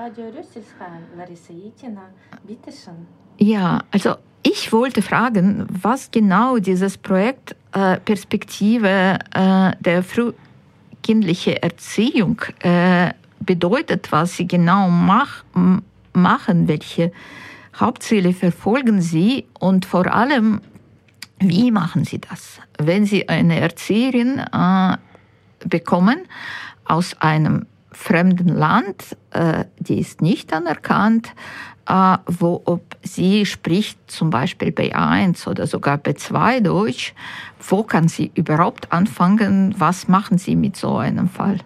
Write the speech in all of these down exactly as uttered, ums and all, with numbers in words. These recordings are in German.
Ja, also ich wollte fragen, was genau dieses Projekt äh, Perspektive äh, der frühkindlichen Erziehung äh, bedeutet, was Sie genau mach, machen, welche Hauptziele verfolgen Sie und vor allem, wie machen Sie das? Wenn Sie eine Erzieherin äh, bekommen aus einem fremden Land, äh, die ist nicht anerkannt, äh, wo ob sie spricht zum Beispiel B eins oder sogar B zwei Deutsch, wo kann sie überhaupt anfangen? Was machen Sie mit so einem Fall?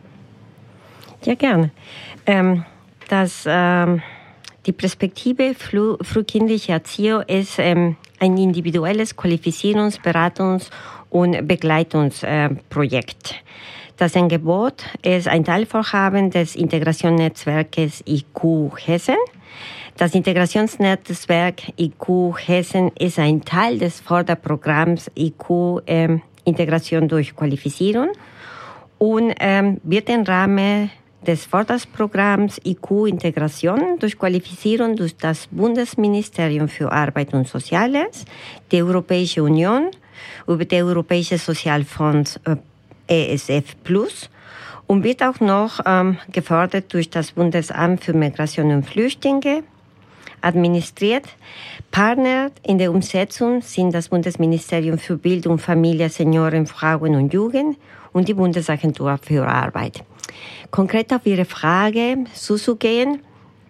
Ja, gerne. Ähm, das, ähm, die Perspektive früh, frühkindliche Erziehung ist ähm, ein individuelles Qualifizierungs-, Beratungs- und Begleitungsprojekt. Äh, das Angebot ist ein Teilvorhaben des Integrationsnetzwerkes I Q Hessen. Das Integrationsnetzwerk I Q Hessen ist ein Teil des Förderprogramms I Q äh, Integration durch Qualifizierung und ähm, wird im Rahmen des Förderprogramms I Q Integration durch Qualifizierung durch das Bundesministerium für Arbeit und Soziales, die Europäische Union, über den Europäischen Sozialfonds äh, E S F Plus und wird auch noch ähm, gefördert durch das Bundesamt für Migration und Flüchtlinge, administriert. Partner in der Umsetzung sind das Bundesministerium für Bildung, Familie, Senioren, Frauen und Jugend und die Bundesagentur für Arbeit. Konkret auf Ihre Frage zuzugehen,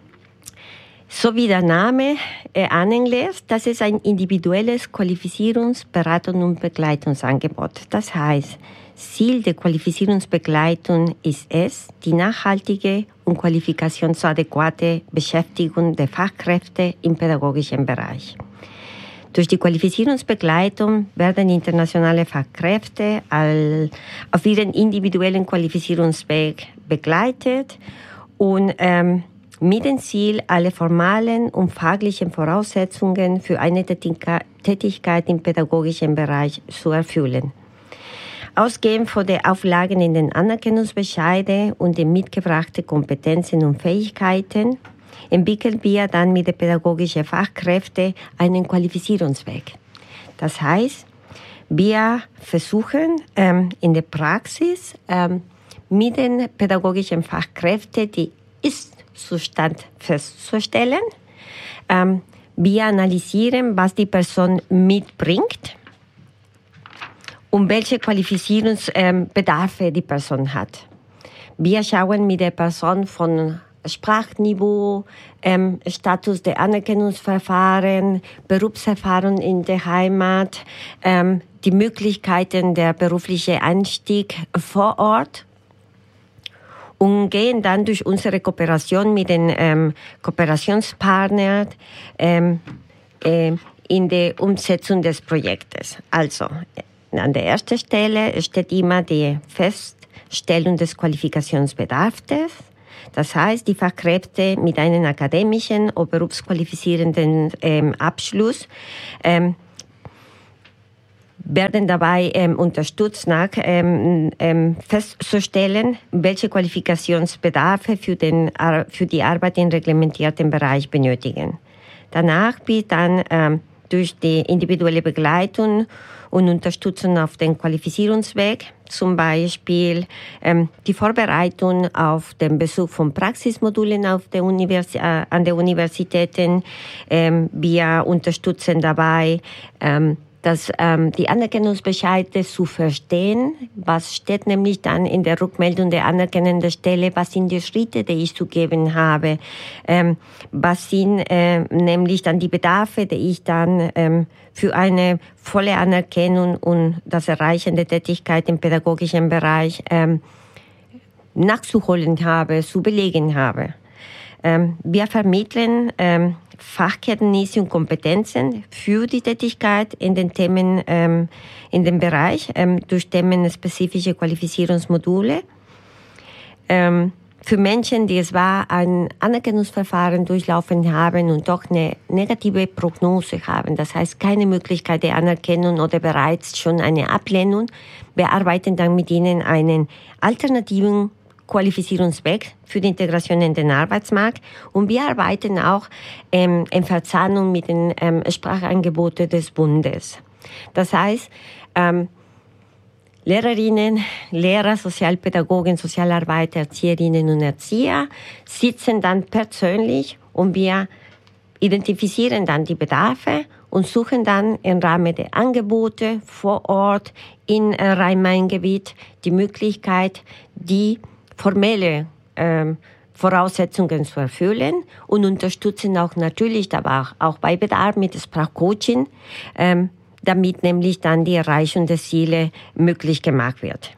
so wie der Name äh, anlässt, das ist ein individuelles Qualifizierungs-, Beratungs- und Begleitungsangebot. Das heißt, Ziel der Qualifizierungsbegleitung ist es, die nachhaltige und qualifikationsadäquate Beschäftigung der Fachkräfte im pädagogischen Bereich. Durch die Qualifizierungsbegleitung werden internationale Fachkräfte auf ihren individuellen Qualifizierungsweg begleitet und ähm, mit dem Ziel, alle formalen und fachlichen Voraussetzungen für eine Tätigkeit im pädagogischen Bereich zu erfüllen. Ausgehend von den Auflagen in den Anerkennungsbescheiden und den mitgebrachten Kompetenzen und Fähigkeiten entwickeln wir dann mit den pädagogischen Fachkräften einen Qualifizierungsweg. Das heißt, wir versuchen ähm, in der Praxis ähm, mit den pädagogischen Fachkräften die Ist-Zustand festzustellen. Ähm, wir analysieren, was die Person mitbringt und welche Qualifizierungsbedarfe die Person hat. Wir schauen mit der Person von Sprachniveau, ähm, Status der Anerkennungsverfahren, Berufserfahrung in der Heimat, ähm, die Möglichkeiten der beruflichen Einstieg vor Ort und gehen dann durch unsere Kooperation mit den ähm, Kooperationspartnern ähm, äh, in der Umsetzung des Projektes. Also, an der ersten Stelle steht immer die Feststellung des Qualifikationsbedarfs. Das heißt, die Fachkräfte mit einem akademischen oder berufsqualifizierenden ähm, Abschluss ähm, werden dabei ähm, unterstützt, nach, ähm, ähm, festzustellen, welche Qualifikationsbedarfe für, den, für die Arbeit im reglementierten Bereich benötigen. Danach wird dann ähm, durch die individuelle Begleitung und Unterstützung auf den Qualifizierungsweg, zum Beispiel ähm, die Vorbereitung auf den Besuch von Praxismodulen auf der Univers- äh, an den Universitäten. Ähm, wir unterstützen dabei, ähm, dass ähm, die Anerkennungsbescheide zu verstehen, was steht nämlich dann in der Rückmeldung der anerkennenden Stelle, was sind die Schritte, die ich zu geben habe, ähm, was sind äh, nämlich dann die Bedarfe, die ich dann ähm, für eine volle Anerkennung und das Erreichen der Tätigkeit im pädagogischen Bereich ähm, nachzuholen habe, zu belegen habe. Ähm, wir vermitteln ähm, Fachkenntnisse und Kompetenzen für die Tätigkeit in den Themen, ähm, in dem Bereich, ähm, durch themenspezifische Qualifizierungsmodule. Ähm, für Menschen, die es war, ein Anerkennungsverfahren durchlaufen haben und doch eine negative Prognose haben, das heißt keine Möglichkeit der Anerkennung oder bereits schon eine Ablehnung, wir arbeiten dann mit ihnen einen alternativen Qualifizierungsweg für die Integration in den Arbeitsmarkt. Und wir arbeiten auch ähm, in Verzahnung mit den ähm, Sprachangeboten des Bundes. Das heißt, ähm, Lehrerinnen, Lehrer, Sozialpädagogen, Sozialarbeiter, Erzieherinnen und Erzieher sitzen dann persönlich und wir identifizieren dann die Bedarfe und suchen dann im Rahmen der Angebote vor Ort in Rhein-Main-Gebiet die Möglichkeit, die formelle ähm, Voraussetzungen zu erfüllen und unterstützen auch natürlich, aber auch, auch bei Bedarf mit Sprachcoaching, ähm, damit nämlich dann die Erreichung der Ziele möglich gemacht wird.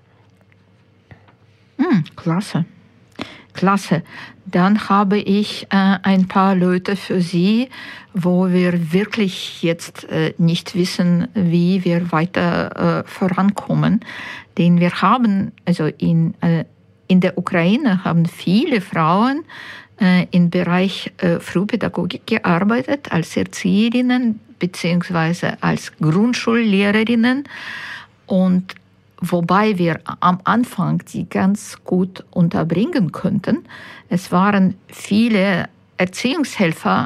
Hm, klasse. Klasse. Dann habe ich äh, ein paar Leute für Sie, wo wir wirklich jetzt äh, nicht wissen, wie wir weiter äh, vorankommen. Denn wir haben, also in, äh, in der Ukraine haben viele Frauen äh, im Bereich äh, Frühpädagogik gearbeitet, als Erzieherinnen beziehungsweise als Grundschullehrerinnen. Und wobei wir am Anfang die ganz gut unterbringen könnten. Es waren viele Erziehungshelfer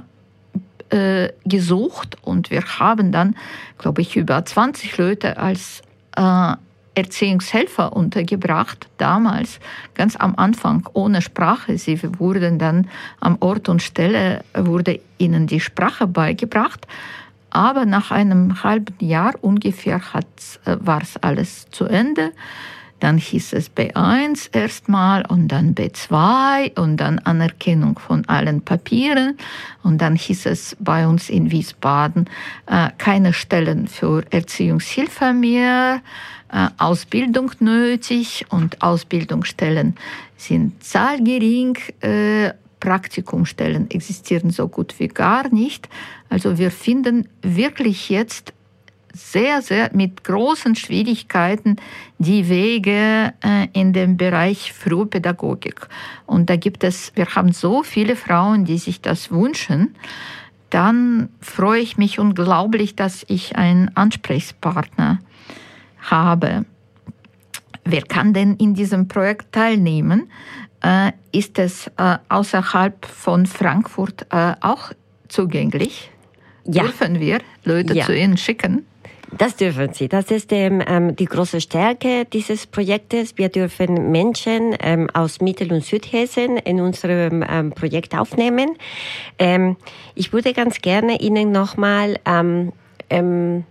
äh, gesucht und wir haben dann, glaube ich, über zwanzig Leute als äh, Erziehungshelfer untergebracht, damals ganz am Anfang ohne Sprache. Sie wurden dann am Ort und Stelle, wurde ihnen die Sprache beigebracht. Aber nach einem halben Jahr ungefähr war es alles zu Ende. Dann hieß es B eins erstmal und dann B zwei und dann Anerkennung von allen Papieren. Und dann hieß es bei uns in Wiesbaden äh, keine Stellen für Erziehungshilfe mehr, äh, Ausbildung nötig und Ausbildungsstellen sind zahlgering. Äh, Praktikumstellen existieren so gut wie gar nicht. Also wir finden wirklich jetzt sehr, sehr mit großen Schwierigkeiten die Wege äh, in dem Bereich Frühpädagogik. Und da gibt es, wir haben so viele Frauen, die sich das wünschen. Dann freue ich mich unglaublich, dass ich einen Ansprechpartner habe. Wer kann denn in diesem Projekt teilnehmen? Äh, ist es äh, außerhalb von Frankfurt äh, auch zugänglich? Ja. Dürfen wir Leute ja. zu Ihnen schicken? Das dürfen Sie. Das ist ähm, die große Stärke dieses Projektes. Wir dürfen Menschen ähm, aus Mittel- und Südhessen in unserem ähm, Projekt aufnehmen. Ähm, ich würde ganz gerne Ihnen nochmal ähm, ähm,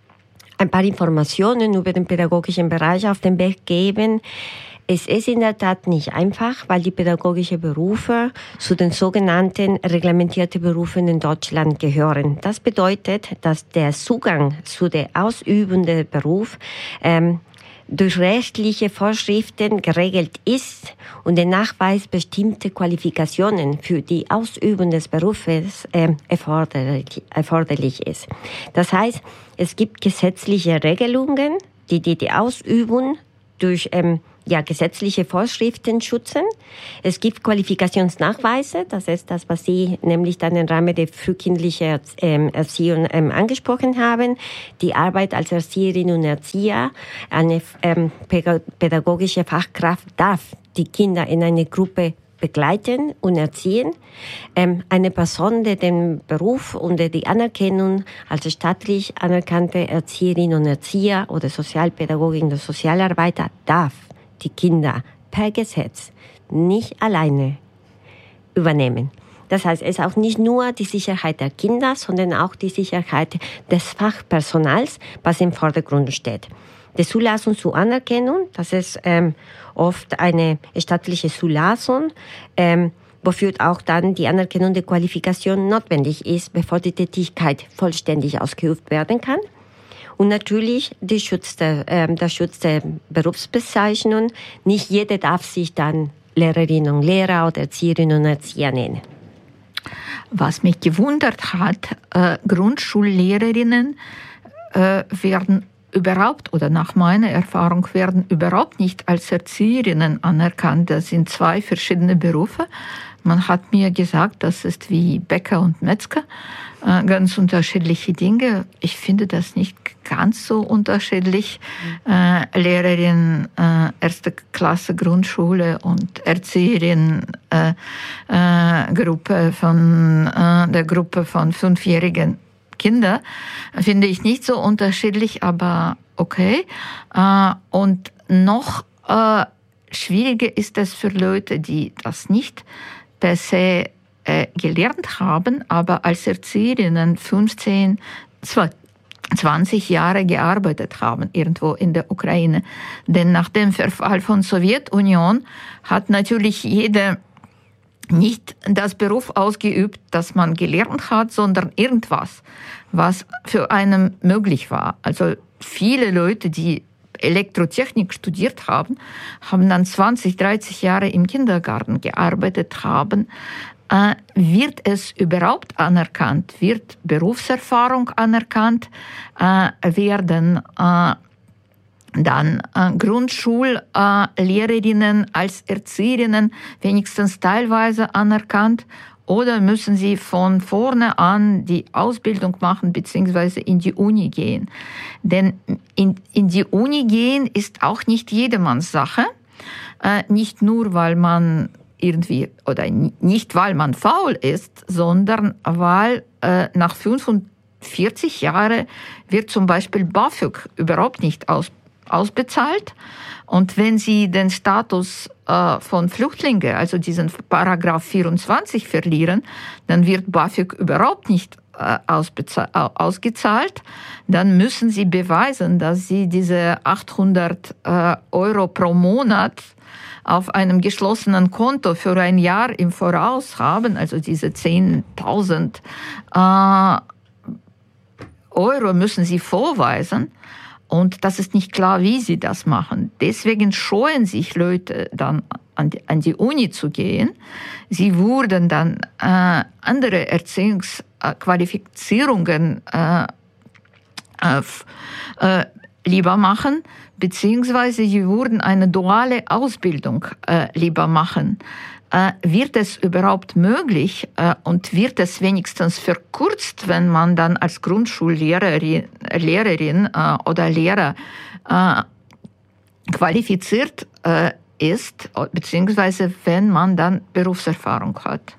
ein paar Informationen über den pädagogischen Bereich auf den Weg geben. Es ist in der Tat nicht einfach, weil die pädagogischen Berufe zu den sogenannten reglementierten Berufen in Deutschland gehören. Das bedeutet, dass der Zugang zu der ausübenden Beruf ähm, durch rechtliche Vorschriften geregelt ist und der Nachweis bestimmter Qualifikationen für die Ausübung des Berufes äh, erforderlich, erforderlich ist. Das heißt, es gibt gesetzliche Regelungen, die die, die Ausübung durch ähm, ja, gesetzliche Vorschriften schützen. Es gibt Qualifikationsnachweise, das ist das, was Sie nämlich dann im Rahmen der frühkindlichen ähm, Erziehung ähm, angesprochen haben. Die Arbeit als Erzieherin und Erzieher, eine ähm, pädagogische Fachkraft darf die Kinder in eine Gruppe begleiten und erziehen. Ähm, eine Person, die den Beruf und die Anerkennung als staatlich anerkannte Erzieherin und Erzieher oder Sozialpädagogin oder Sozialarbeiter darf die Kinder per Gesetz nicht alleine übernehmen. Das heißt, es ist auch nicht nur die Sicherheit der Kinder, sondern auch die Sicherheit des Fachpersonals, was im Vordergrund steht. Die Zulassung zur Anerkennung, das ist ähm, oft eine staatliche Zulassung, ähm, wofür auch dann die Anerkennung der Qualifikation notwendig ist, bevor die Tätigkeit vollständig ausgeübt werden kann. Und natürlich die Schutz der, äh, der Schutz der Berufsbezeichnung. Nicht jeder darf sich dann Lehrerin und Lehrer oder Erzieherin und Erzieher nennen. Was mich gewundert hat, äh, Grundschullehrerinnen äh, werden überhaupt, oder nach meiner Erfahrung, werden überhaupt nicht als Erzieherinnen anerkannt. Das sind zwei verschiedene Berufe. Man hat mir gesagt, das ist wie Bäcker und Metzger, äh, ganz unterschiedliche Dinge. Ich finde das nicht ganz so unterschiedlich. Äh, Lehrerin äh, erste Klasse Grundschule und Erzieherin äh, äh, Gruppe von äh, der Gruppe von fünfjährigen Kindern finde ich nicht so unterschiedlich, aber okay. Äh, und noch äh, schwieriger ist es für Leute, die das nicht per se äh, gelernt haben, aber als Erzieherinnen fünfzehn, zwanzig Jahre gearbeitet haben, irgendwo in der Ukraine. Denn nach dem Verfall von Sowjetunion hat natürlich jeder nicht das Beruf ausgeübt, das man gelernt hat, sondern irgendwas, was für einen möglich war. Also viele Leute, die Elektrotechnik studiert haben, haben dann zwanzig, dreißig Jahre im Kindergarten gearbeitet haben. Äh, wird es überhaupt anerkannt? Wird Berufserfahrung anerkannt? Äh, werden äh, dann äh, Grundschullehrerinnen als Erzieherinnen wenigstens teilweise anerkannt? Oder müssen sie von vorne an die Ausbildung machen beziehungsweise in die Uni gehen? Denn in, in die Uni gehen ist auch nicht jedermanns Sache. Äh, nicht nur, weil man irgendwie, oder nicht, weil man faul ist, sondern weil äh, nach fünfundvierzig Jahren wird zum Beispiel BAföG überhaupt nicht aus, ausbezahlt. Und wenn Sie den Status äh, von Flüchtlingen, also diesen Paragraph vierundzwanzig verlieren, dann wird BAföG überhaupt nicht äh, ausgezahlt. Dann müssen Sie beweisen, dass Sie diese achthundert äh, Euro pro Monat auf einem geschlossenen Konto für ein Jahr im Voraus haben, also diese zehntausend äh, Euro müssen Sie vorweisen. Und das ist nicht klar, wie sie das machen. Deswegen scheuen sich Leute dann an die, an die Uni zu gehen. Sie würden dann äh, andere Erziehungsqualifizierungen äh, äh, äh, lieber machen, beziehungsweise sie würden eine duale Ausbildung äh, lieber machen. Äh, wird es überhaupt möglich äh, und wird es wenigstens verkürzt, wenn man dann als Grundschullehrerin Lehrerin, äh, oder Lehrer äh, qualifiziert äh, ist, beziehungsweise wenn man dann Berufserfahrung hat?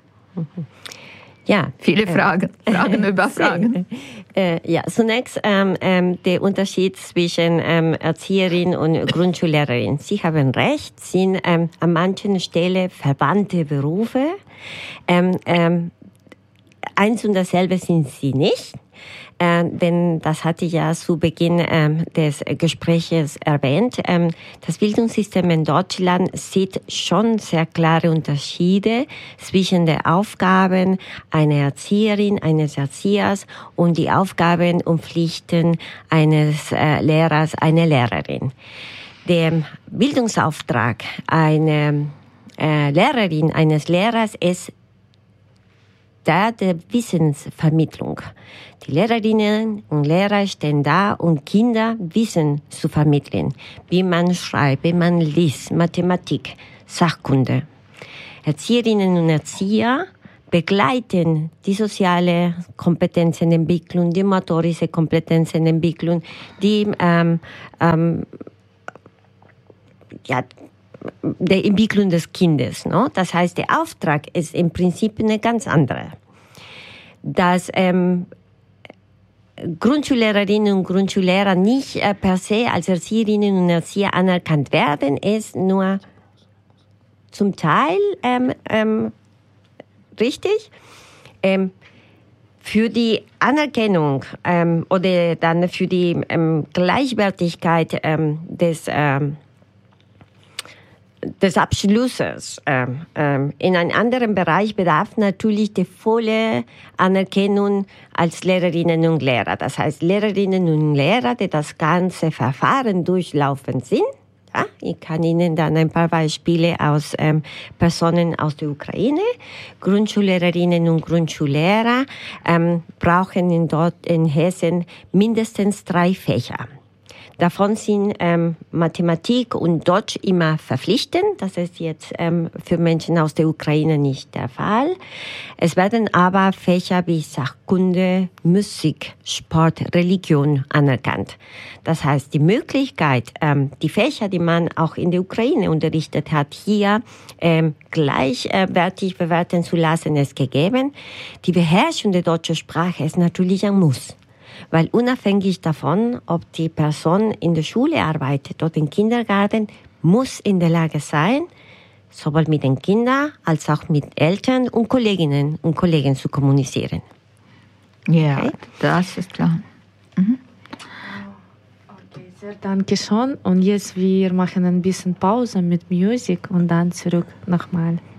Ja, viele Fragen, äh, Fragen über Fragen. Äh, ja, zunächst ähm, ähm, der Unterschied zwischen ähm, Erzieherin und Grundschullehrerin. Sie haben recht, sind ähm, an manchen Stellen verwandte Berufe. Ähm, ähm, eins und dasselbe sind sie nicht. Äh, denn das hatte ich ja zu Beginn ähm, des Gespräches erwähnt. Ähm, das Bildungssystem in Deutschland sieht schon sehr klare Unterschiede zwischen den Aufgaben einer Erzieherin, eines Erziehers und die Aufgaben und Pflichten eines äh, Lehrers, einer Lehrerin. Der Bildungsauftrag einer äh, Lehrerin, eines Lehrers ist der der Wissensvermittlung. Die Lehrerinnen und Lehrer stehen da, um Kinder Wissen zu vermitteln, wie man schreibt, wie man liest, Mathematik, Sachkunde. Erzieherinnen und Erzieher begleiten die soziale Kompetenzenentwicklung, die motorische Kompetenzenentwicklung, die ähm, ähm, ja, der Entwicklung des Kindes. No? Das heißt, der Auftrag ist im Prinzip eine ganz andere. Dass ähm, Grundschullehrerinnen und Grundschullehrer nicht äh, per se als Erzieherinnen und Erzieher anerkannt werden, ist nur zum Teil ähm, ähm, richtig. Ähm, für die Anerkennung ähm, oder dann für die ähm, Gleichwertigkeit ähm, des ähm, des Abschlusses ähm, ähm, in einem anderen Bereich bedarf natürlich die volle Anerkennung als Lehrerinnen und Lehrer. Das heißt, Lehrerinnen und Lehrer, die das ganze Verfahren durchlaufen sind. Ja, ich kann Ihnen dann ein paar Beispiele aus ähm, Personen aus der Ukraine. Grundschullehrerinnen und Grundschullehrer ähm, brauchen in, dort in Hessen mindestens drei Fächer. Davon sind ähm, Mathematik und Deutsch immer verpflichtend. Das ist jetzt ähm, für Menschen aus der Ukraine nicht der Fall. Es werden aber Fächer wie Sachkunde, Musik, Sport, Religion anerkannt. Das heißt, die Möglichkeit, ähm, die Fächer, die man auch in der Ukraine unterrichtet hat, hier ähm, gleichwertig bewerten zu lassen, ist gegeben. Die Beherrschung der deutschen Sprache ist natürlich ein Muss. Weil unabhängig davon, ob die Person in der Schule arbeitet oder im Kindergarten, muss in der Lage sein, sowohl mit den Kindern als auch mit Eltern und Kolleginnen und Kollegen zu kommunizieren. Ja, okay? Das ist klar. Mhm. Okay, sehr danke schön. Und jetzt wir machen ein bisschen Pause mit Musik und dann zurück nochmal.